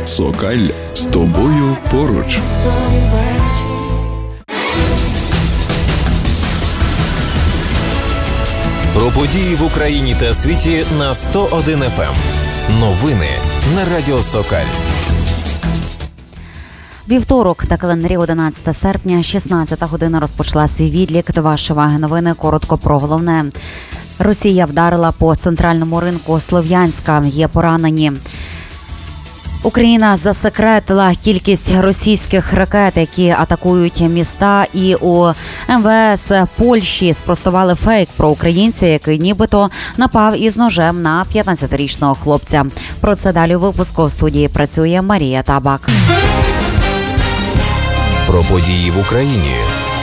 Сокаль з тобою поруч. Про події в Україні та світі на 101 FM. Новини на Радіо Сокаль. Вівторок на календарі 11 серпня, 16 година розпочала свій відлік. До вашої уваги новини. Коротко про головне. Росія вдарила по центральному ринку Слов'янська. Є поранені. Україна засекретила кількість російських ракет, які атакують міста, і у МВС Польщі спростували фейк про українця, який нібито напав із ножем на 15-річного хлопця. Про це далі у випуску. В студії працює Марія Табак. Про події в Україні.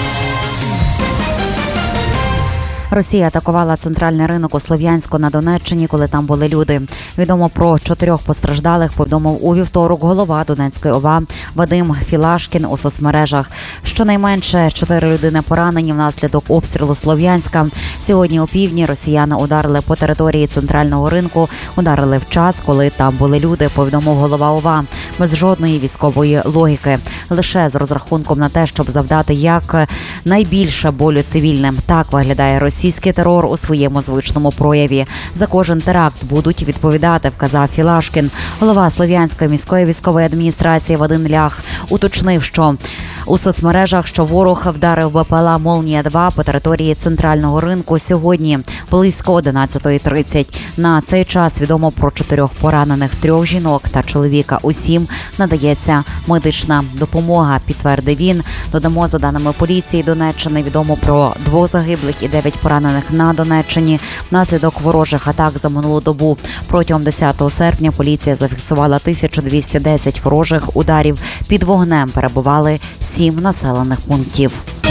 Росія атакувала центральний ринок у Слов'янську на Донеччині, коли там були люди. Відомо про 4 постраждалих, повідомив у вівторок голова Донецької ОВА Вадим Філашкін у соцмережах. Щонайменше 4 людини поранені внаслідок обстрілу Слов'янська. Сьогодні опівдні росіяни ударили по території центрального ринку, ударили в час, коли там були люди, повідомив голова ОВА. Без жодної військової логіки. Лише з розрахунком на те, щоб завдати як найбільше болю цивільним. Так виглядає російський терор у своєму звичному прояві. За кожен теракт будуть відповідати, вказав Філашкін. Голова Слов'янської міської військової адміністрації Вадим Лях уточнив, що у соцмережах, що ворог вдарив БПЛА «Молнія-2» по території центрального ринку сьогодні близько 11:30. На цей час відомо про 4 поранених, 3 жінок та чоловіка. Усім надається медична допомога, підтвердив він. Додамо, за даними поліції Донеччини, відомо про 2 загиблих і 9 поранених на Донеччині внаслідок ворожих атак за минулу добу. Протягом 10 серпня поліція зафіксувала 1210 ворожих ударів. Під вогнем перебували 7 населених пунктів.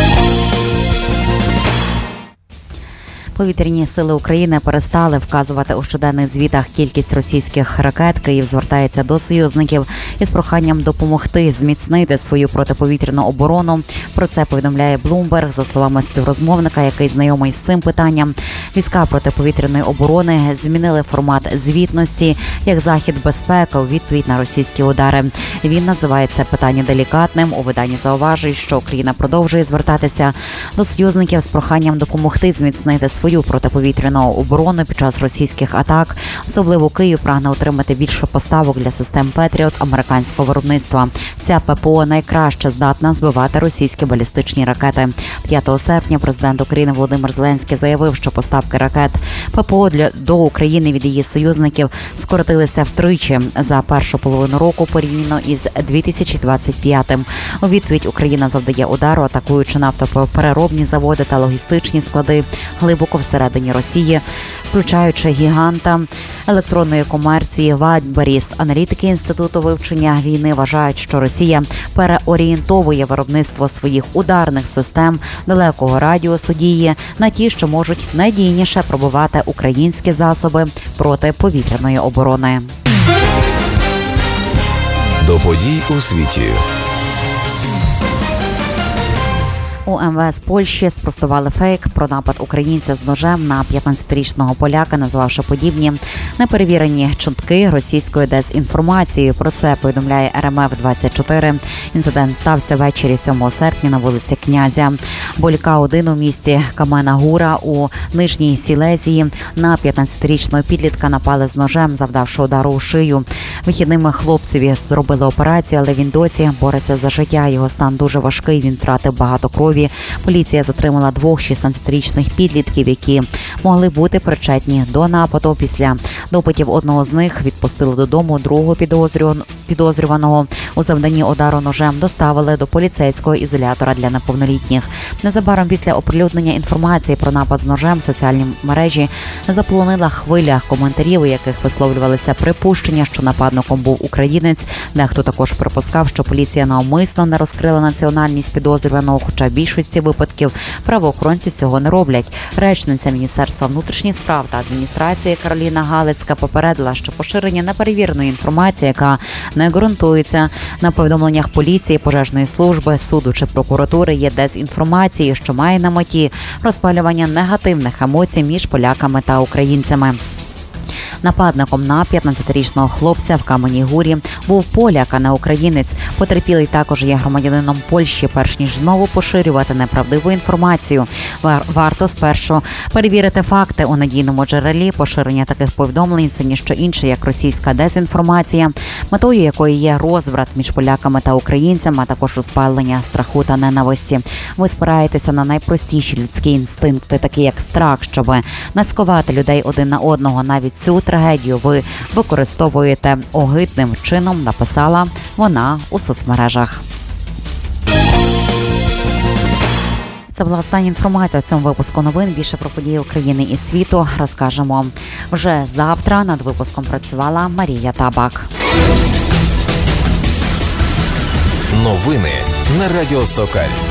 Повітряні сили України перестали вказувати у щоденних звітах кількість російських ракет. Київ звертається до союзників із проханням допомогти зміцнити свою протиповітряну оборону. Про це повідомляє Bloomberg. За словами співрозмовника, який знайомий з цим питанням, війська протиповітряної оборони змінили формат звітності як захід безпеки у відповідь на російські удари. Він називає це питання делікатним. У виданні зауважує, що Україна продовжує звертатися до союзників з проханням допомогти зміцнити свою протиповітряну оборону під час російських атак. Особливо Київ прагне отримати більше поставок для систем «Петріот» американського виробництва. Ця ППО найкраще здатна збивати російські балістичні ракети. 5 серпня президент України Володимир Зеленський заявив, що поставки ракет ППО до України від її союзників скоротилися втричі за першу половину року порівняно із 2025-м. У відповідь Україна завдає удару, атакуючи нафтопереробні заводи та логістичні склади глибоко всередині Росії, включаючи гіганта електронної комерції Вайберіс. Аналітики Інституту вивчення війни вважають, що Росія переорієнтовує виробництво своїх ударних систем далекого радіусу дії на ті, що можуть надійніше пробивати українські засоби протиповітряної оборони. До подій у світі. У МВС Польщі спростували фейк про напад українця з ножем на 15-річного поляка, назвавши подібні неперевірені чутки російською дезінформацією. Про це повідомляє РМФ-24. Інцидент стався ввечері 7 серпня на вулиці Князя Болька 1 у місті Камена-Гура у Нижній Сілезії. На 15-річного підлітка напали з ножем, завдавши удару у шию. Вихідними хлопцеві зробили операцію, але він досі бореться за життя. Його стан дуже важкий, він втратив багато крові. Поліція затримала 2 16-річних підлітків, які могли бути причетні до нападу. Після допитів одного з них відпустили додому, другого підозрюваного у завданні удару ножем доставили до поліцейського ізолятора для неповнолітніх. Незабаром після оприлюднення інформації про напад з ножем соціальні мережі заполонила хвиля коментарів, у яких висловлювалися припущення, що нападником був українець. Дехто також припускав, що поліція навмисно не розкрила національність підозрюваного, хоча в більшості випадків правоохоронці цього не роблять. Речниця Міністерства внутрішніх справ та адміністрації Кароліна Галицька попередила, що поширення неперевіреної інформації, яка не ґрунтується на повідомленнях поліції, пожежної служби, суду чи прокуратури, є дезінформацією, що має на меті розпалювання негативних емоцій між поляками та українцями. Нападником на 15-річного хлопця в Кам'яній Горі був поляк, а не українець. Потерпілий також є громадянином Польщі. Перш ніж знову поширювати неправдиву інформацію, варто спершу перевірити факти у надійному джерелі. Поширення таких повідомлень – це ніщо інше, як російська дезінформація, метою якої є розбрат між поляками та українцями, а також розпалення страху та ненависті. Ви спираєтеся на найпростіші людські інстинкти, такі як страх, щоб нацькувати людей один на одного. Навіть цю трагедію ви використовуєте огидним чином, написала вона у соцмережах. Це була остання інформація у цьому випуску новин. Більше про події України і світу розкажемо вже завтра. Над випуском працювала Марія Табак. Новини на Радіо Сокаль.